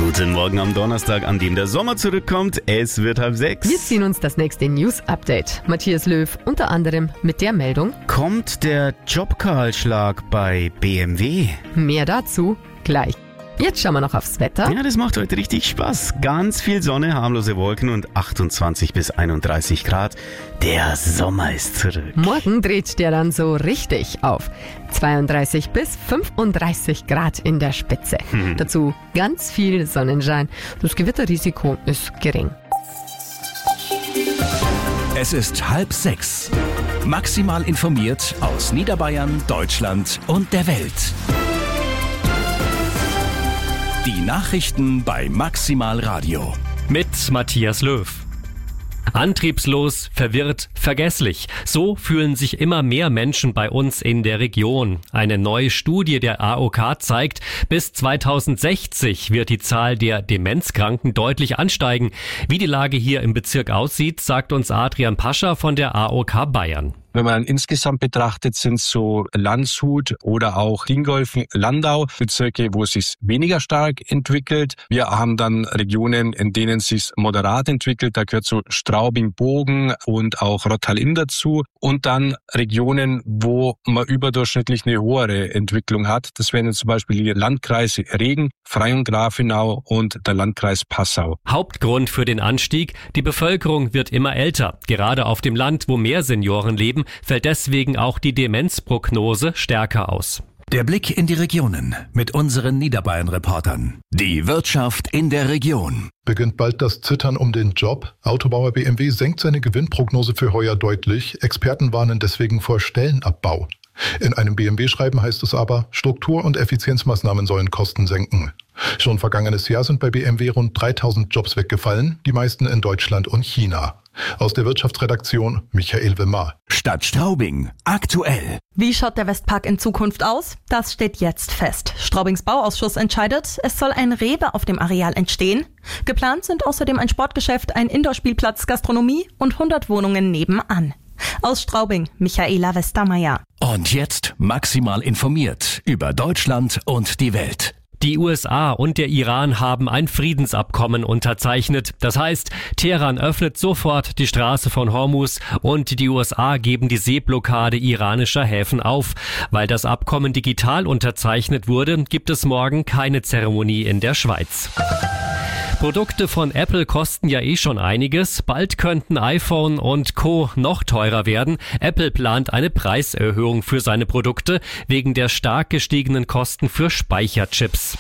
Guten Morgen am Donnerstag, an dem der Sommer zurückkommt. Es wird 5:30. Wir ziehen uns das nächste News-Update. Matthias Löw unter anderem mit der Meldung: Kommt der Jobkahlschlag bei BMW? Mehr dazu gleich. Jetzt schauen wir noch aufs Wetter. Ja, das macht heute richtig Spaß. Ganz viel Sonne, harmlose Wolken und 28 bis 31 Grad. Der Sommer ist zurück. Morgen dreht der dann so richtig auf. 32 bis 35 Grad in der Spitze. Dazu ganz viel Sonnenschein. Das Gewitterrisiko ist gering. Es ist 5:30. Maximal informiert aus Niederbayern, Deutschland und der Welt. Die Nachrichten bei Maximal Radio. Mit Matthias Löw. Antriebslos, verwirrt, vergesslich. So fühlen sich immer mehr Menschen bei uns in der Region. Eine neue Studie der AOK zeigt, bis 2060 wird die Zahl der Demenzkranken deutlich ansteigen. Wie die Lage hier im Bezirk aussieht, sagt uns Adrian Pascha von der AOK Bayern. Wenn man insgesamt betrachtet, sind so Landshut oder auch Dingolfing, Landau Bezirke, wo es sich weniger stark entwickelt. Wir haben dann Regionen, in denen es sich moderat entwickelt. Da gehört so Straubing, Bogen und auch Rottal-Inn dazu. Und dann Regionen, wo man überdurchschnittlich eine höhere Entwicklung hat. Das wären zum Beispiel die Landkreise Regen, Freyung, Grafenau und der Landkreis Passau. Hauptgrund für den Anstieg: die Bevölkerung wird immer älter. Gerade auf dem Land, wo mehr Senioren leben, fällt deswegen auch die Demenzprognose stärker aus. Der Blick in die Regionen mit unseren Niederbayern-Reportern. Die Wirtschaft in der Region. Beginnt bald das Zittern um den Job? Autobauer BMW senkt seine Gewinnprognose für heuer deutlich. Experten warnen deswegen vor Stellenabbau. In einem BMW-Schreiben heißt es aber, Struktur- und Effizienzmaßnahmen sollen Kosten senken. Schon vergangenes Jahr sind bei BMW rund 3000 Jobs weggefallen, die meisten in Deutschland und China. Aus der Wirtschaftsredaktion Michael Wimmer. Stadt Straubing. Aktuell. Wie schaut der Westpark in Zukunft aus? Das steht jetzt fest. Straubings Bauausschuss entscheidet, es soll ein Rewe auf dem Areal entstehen. Geplant sind außerdem ein Sportgeschäft, ein Indoorspielplatz, Gastronomie und 100 Wohnungen nebenan. Aus Straubing, Michaela Westermeier. Und jetzt maximal informiert über Deutschland und die Welt. Die USA und der Iran haben ein Friedensabkommen unterzeichnet. Das heißt, Teheran öffnet sofort die Straße von Hormuz und die USA geben die Seeblockade iranischer Häfen auf. Weil das Abkommen digital unterzeichnet wurde, gibt es morgen keine Zeremonie in der Schweiz. Produkte von Apple kosten ja schon einiges. Bald könnten iPhone und Co. noch teurer werden. Apple plant eine Preiserhöhung für seine Produkte wegen der stark gestiegenen Kosten für Speicherchips.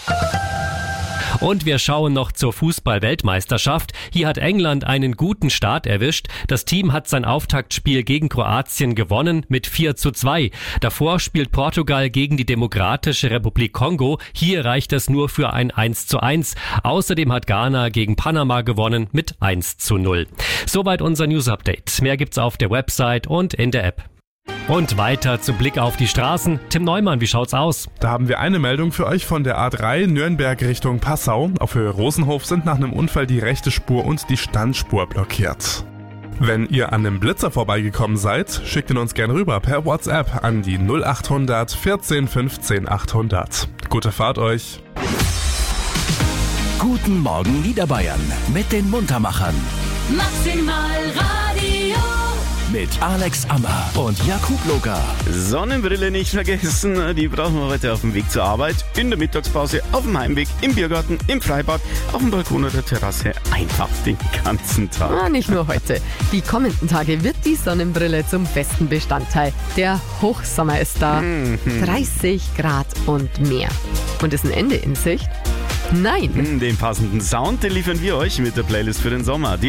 Und wir schauen noch zur Fußball-Weltmeisterschaft. Hier hat England einen guten Start erwischt. Das Team hat sein Auftaktspiel gegen Kroatien gewonnen mit 4:2. Davor spielt Portugal gegen die Demokratische Republik Kongo. Hier reicht es nur für ein 1:1. Außerdem hat Ghana gegen Panama gewonnen mit 1:0. Soweit unser News-Update. Mehr gibt's auf der Website und in der App. Und weiter zum Blick auf die Straßen. Tim Neumann, wie schaut's aus? Da haben wir eine Meldung für euch von der A3 Nürnberg Richtung Passau. Auf Höhe Rosenhof sind nach einem Unfall die rechte Spur und die Standspur blockiert. Wenn ihr an einem Blitzer vorbeigekommen seid, schickt ihn uns gerne rüber per WhatsApp an die 0800 14 15 800. Gute Fahrt euch! Guten Morgen Niederbayern mit den Muntermachern. Maximal Radio. Mit Alex Ammer und Jakub Loga. Sonnenbrille nicht vergessen, die brauchen wir heute auf dem Weg zur Arbeit, in der Mittagspause, auf dem Heimweg, im Biergarten, im Freibad, auf dem Balkon oder Terrasse, einfach den ganzen Tag. Nicht nur heute. Die kommenden Tage wird die Sonnenbrille zum festen Bestandteil. Der Hochsommer ist da. 30 Grad und mehr. Und ist ein Ende in Sicht? Nein. Den passenden Sound, den liefern wir euch mit der Playlist für den Sommer.